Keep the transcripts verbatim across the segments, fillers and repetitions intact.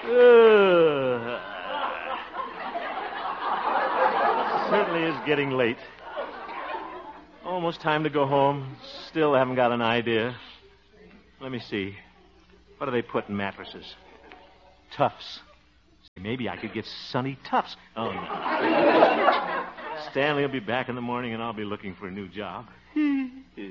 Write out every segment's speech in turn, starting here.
Uh, certainly is getting late. Almost time to go home. Still haven't got an idea. Let me see. What do they put in mattresses? Tufts. Maybe I could get Sunny Tufts. Oh, no. Stanley will be back in the morning, and I'll be looking for a new job. Oh,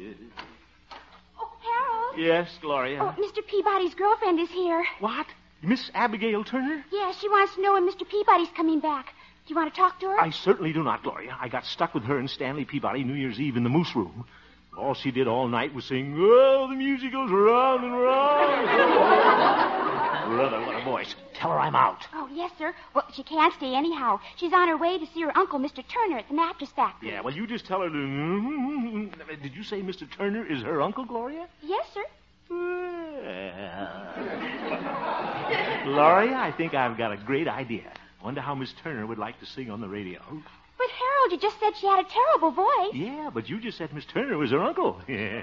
Harold. Yes, Gloria? Oh, Mister Peabody's girlfriend is here. What? Miss Abigail Turner? Yes, she wants to know when Mister Peabody's coming back. Do you want to talk to her? I certainly do not, Gloria. I got stuck with her and Stanley Peabody New Year's Eve in the Moose Room. All she did all night was sing, "Oh, the music goes round and round." Brother, what a voice. Tell her I'm out. Oh, yes, sir. Well, she can't stay anyhow. She's on her way to see her uncle, Mister Turner, at the mattress factory. Yeah, well, you just tell her to... Did you say Mister Turner is her uncle, Gloria? Yes, sir. Well... Gloria, I think I've got a great idea. Wonder how Miss Turner would like to sing on the radio. But, Harold, you just said she had a terrible voice. Yeah, but you just said Miss Turner was her uncle.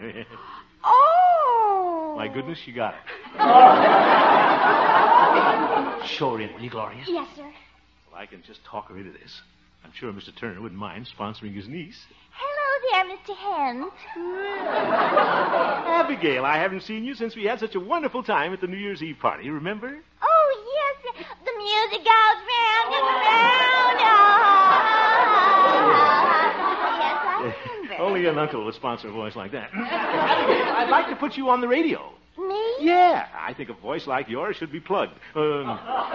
Oh! My goodness, you got it. Show her in, will you, Gloria? Yes, sir. Well, I can just talk her into this. I'm sure Mister Turner wouldn't mind sponsoring his niece. Hello there, Mister Hens. Abigail, I haven't seen you since we had such a wonderful time at the New Year's Eve party, remember? Oh, yes. The music goes round and round. Yes, I remember. Only an uncle would sponsor a voice like that. Abigail, I'd like to put you on the radio. Me? Yeah, I think a voice like yours should be plugged. Um,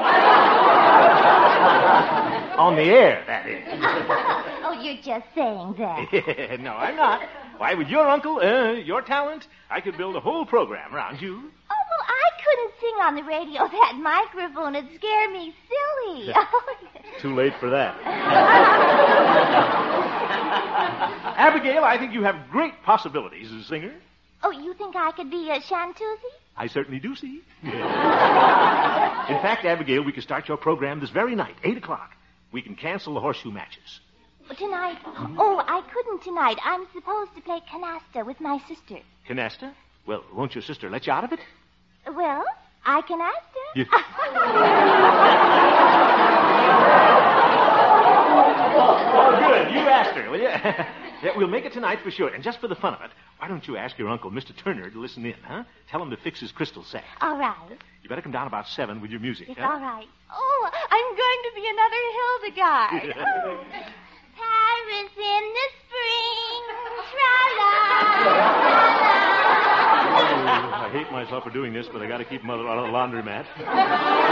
on the air, that is. Oh, you're just saying that. No, I'm not. Why, with your uncle, uh, your talent, I could build a whole program around you. Oh, well, I couldn't sing on the radio. That microphone would scare me silly. Too late for that. Abigail, I think you have great possibilities as a singer. Oh, you think I could be a chanteuse? I certainly do see. In fact, Abigail, we can start your program this very night, eight o'clock. We can cancel the horseshoe matches. Tonight? Oh, I couldn't tonight. I'm supposed to play canasta with my sister. Canasta? Well, won't your sister let you out of it? Well, I canasta. You... Oh, good. You asked her, will you? Yeah, we'll make it tonight for sure. And just for the fun of it, why don't you ask your uncle, Mister Turner, to listen in, huh? Tell him to fix his crystal sack. All right. You better come down about seven with your music, It's huh? all right. Oh, I'm going to be another Hildegard. Oh. Paris in the spring, tra-la, Oh, I hate myself for doing this, but I got to keep Mother out of the laundromat.